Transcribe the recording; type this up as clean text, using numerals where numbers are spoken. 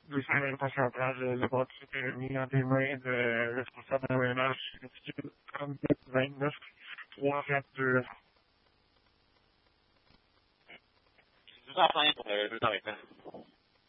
2 semaines passées atrás, le bâti était mis en des mains de responsables de ménage 32 29 342. C'est ça, rien pour le temps maintenant.